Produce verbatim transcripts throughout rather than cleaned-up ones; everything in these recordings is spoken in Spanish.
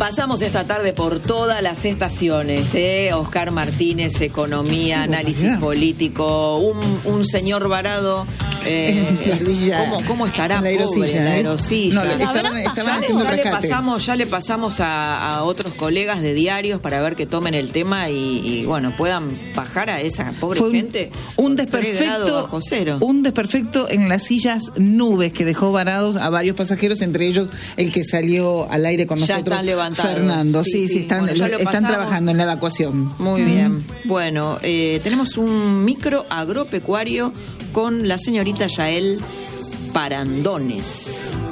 Pasamos esta tarde por todas las estaciones, ¿eh? Oscar Martínez, economía, análisis político, un, un señor varado. Eh, ¿cómo, ¿Cómo estará? En la aerosilla, pobre, en la aerosilla. No, estaban, estaban ya, haciendo ya le rescate. pasamos, ya le pasamos a, a otros colegas de diarios para ver que tomen el tema y, y bueno, puedan bajar a esa pobre Fue un, gente. Un desperfecto, bajo cero. un desperfecto en las sillas nubes que dejó varados a varios pasajeros, entre ellos el que salió al aire con ya nosotros, están levantados. Fernando. Sí, sí, sí están, bueno, lo, están trabajando en la evacuación. Muy mm. bien. Bueno, eh, tenemos un micro agropecuario con la señorita Yael Parandones.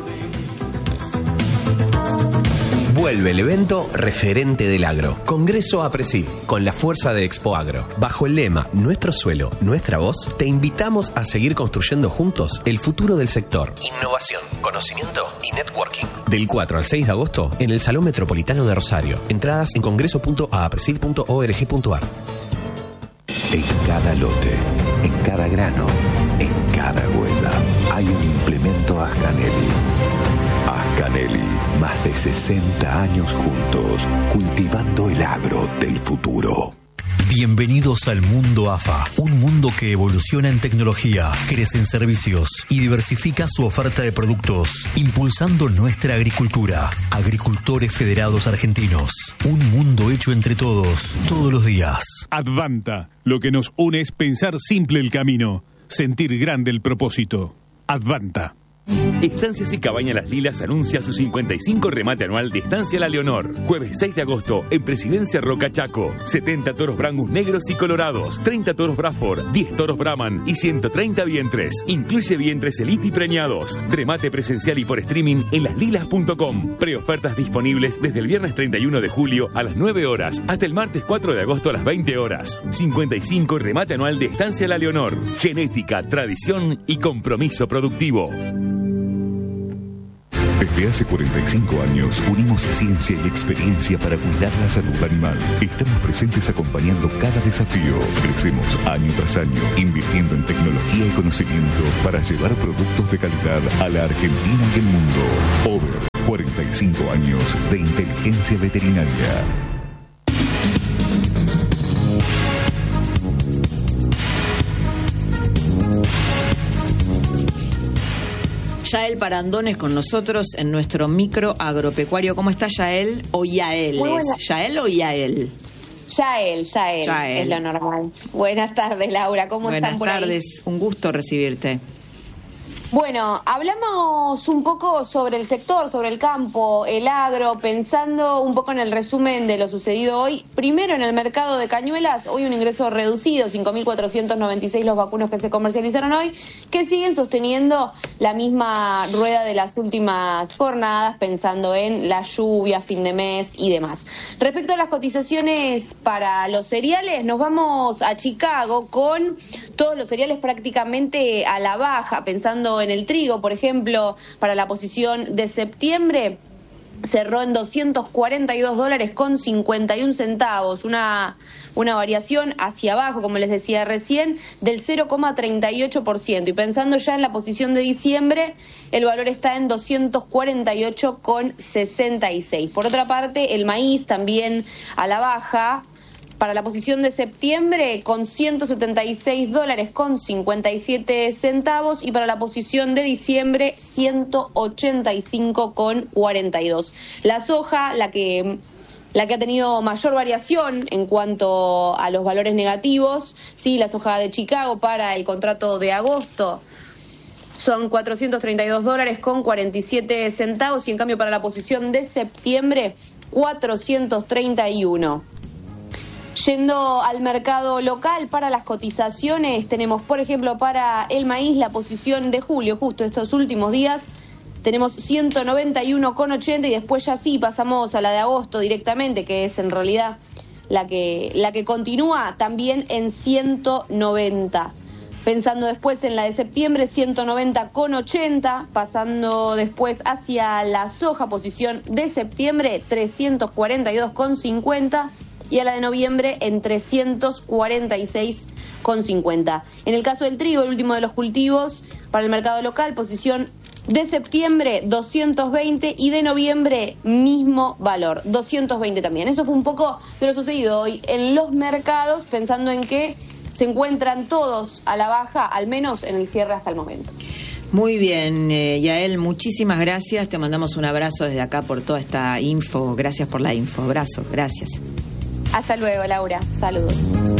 Vuelve el evento referente del agro. Congreso APRESID, con la fuerza de Expo Agro. Bajo el lema Nuestro suelo, nuestra voz, te invitamos a seguir construyendo juntos el futuro del sector. Innovación, conocimiento y networking. Del cuatro al seis de agosto en el Salón Metropolitano de Rosario. Entradas en congreso punto a presid punto org punto ar. En cada lote, en cada grano, en cada huella, hay un implemento Ascanelli. Ascanelli, más de sesenta años juntos, cultivando el agro del futuro. Bienvenidos al mundo A F A, un mundo que evoluciona en tecnología, crece en servicios y diversifica su oferta de productos, impulsando nuestra agricultura. Agricultores Federados Argentinos, un mundo hecho entre todos, todos los días. Advanta, lo que nos une es pensar simple el camino, sentir grande el propósito. Advanta. Estancias y Cabañas Las Lilas anuncia su cincuenta y cinco remate anual de Estancia La Leonor. Jueves seis de agosto en Presidencia Roca Chaco. setenta toros Brangus negros y colorados, treinta toros Braford, diez toros Brahman y ciento treinta vientres. Incluye vientres Elite y preñados. Remate presencial y por streaming en las lilas punto com. Preofertas disponibles desde el viernes treinta y uno de julio a las nueve horas hasta el martes cuatro de agosto a las veinte horas. cincuenta y cinco remate anual de Estancia La Leonor. Genética, tradición y compromiso productivo. Desde hace cuarenta y cinco años unimos ciencia y experiencia para cuidar la salud animal. Estamos presentes acompañando cada desafío. Crecemos año tras año, invirtiendo en tecnología y conocimiento para llevar productos de calidad a la Argentina y el mundo. Over, cuarenta y cinco años de inteligencia veterinaria. Yael Parandones con nosotros en nuestro micro agropecuario. ¿Cómo está Yael o Yael? ¿Es Yael o Yael? Yael, Yael, Yael, es lo normal. Buenas tardes, Laura, ¿cómo Buenas están por ahí? Buenas tardes, un gusto recibirte. Bueno, hablamos un poco sobre el sector, sobre el campo, el agro, pensando un poco en el resumen de lo sucedido hoy. Primero, en el mercado de cañuelas, hoy un ingreso reducido, cinco mil cuatrocientos noventa y seis los vacunos que se comercializaron hoy, que siguen sosteniendo la misma rueda de las últimas jornadas, pensando en la lluvia, fin de mes y demás. Respecto a las cotizaciones para los cereales, nos vamos a Chicago con todos los cereales prácticamente a la baja, pensando en el trigo, por ejemplo, para la posición de septiembre, cerró en doscientos cuarenta y dos dólares con cincuenta y un centavos, una, una variación hacia abajo, como les decía recién, del cero coma treinta y ocho por ciento. Y pensando ya en la posición de diciembre, el valor está en doscientos cuarenta y ocho con sesenta y seis. Por otra parte, el maíz también a la baja, para la posición de septiembre con ciento setenta y seis dólares con cincuenta y siete centavos y para la posición de diciembre ciento ochenta y cinco con cuarenta y dos. La soja, la que la que ha tenido mayor variación en cuanto a los valores negativos, sí, la soja de Chicago para el contrato de agosto son cuatrocientos treinta y dos dólares con cuarenta y siete centavos y en cambio para la posición de septiembre cuatrocientos treinta y uno. Yendo al mercado local, para las cotizaciones tenemos, por ejemplo, para el maíz la posición de julio, justo estos últimos días, tenemos ciento noventa y uno con ochenta y después ya sí pasamos a la de agosto directamente, que es en realidad la que, la que continúa también en ciento noventa. Pensando después en la de septiembre, ciento noventa con ochenta, pasando después hacia la soja, posición de septiembre, trescientos cuarenta y dos con cincuenta. Y a la de noviembre en trescientos cuarenta y seis con cincuenta. En el caso del trigo, el último de los cultivos, para el mercado local, posición De septiembre, doscientos veinte, y de noviembre, mismo valor, doscientos veinte también. Eso fue un poco de lo sucedido hoy en los mercados, pensando en que se encuentran todos a la baja, al menos en el cierre hasta el momento. Muy bien, eh, Yael, muchísimas gracias. Te mandamos un abrazo desde acá por toda esta info. Gracias por la info. Abrazo, gracias. Hasta luego, Laura. Saludos.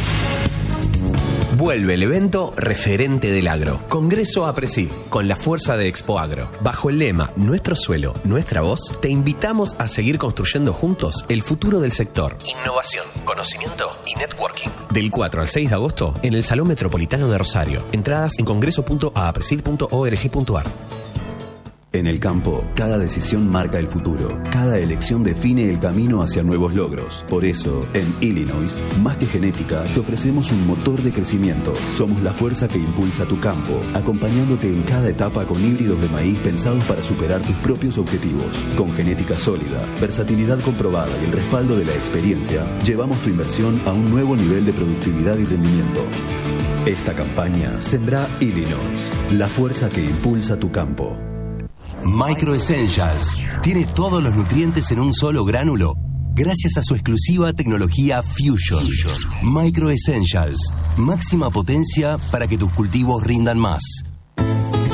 Vuelve el evento Referente del Agro. Congreso APRESID, con la fuerza de Expo Agro. Bajo el lema Nuestro suelo, nuestra voz, te invitamos a seguir construyendo juntos el futuro del sector. Innovación, conocimiento y networking. Del cuatro al seis de agosto en el Salón Metropolitano de Rosario. Entradas en congreso punto a presid punto org punto ar. En el campo, cada decisión marca el futuro. Cada elección define el camino hacia nuevos logros. Por eso, en Illinois, más que genética, te ofrecemos un motor de crecimiento. Somos la fuerza que impulsa tu campo, acompañándote en cada etapa con híbridos de maíz pensados para superar tus propios objetivos. Con genética sólida, versatilidad comprobada y el respaldo de la experiencia, llevamos tu inversión a un nuevo nivel de productividad y rendimiento. Esta campaña sembra Illinois, la fuerza que impulsa tu campo. Micro Essentials tiene todos los nutrientes en un solo gránulo gracias a su exclusiva tecnología Fusion. Micro Essentials, máxima potencia para que tus cultivos rindan más.